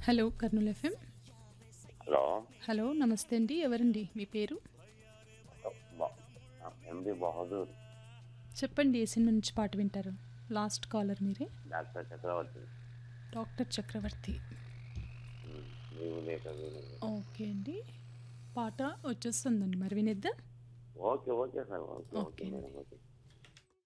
Hello Kurnool FM. Hello. Hello నమస్తే అండి, ఎవరండి మీ పేరు? బ- ఎండి బహదూర్. చెప్పండి, ఏ సినిమా నుంచి పాట వింటారు? లాస్ట్ కాలర్ మీరే. డాక్టర్ చక్రవర్తి. డాక్టర్ చక్రవర్తి. నీవు లేక వీలు. ఓకే అండి, పాట వచ్చేస్తుందండి, మరి వినేద్దాం. Okay okay sir, okay okay okay అండి. Madam, okay.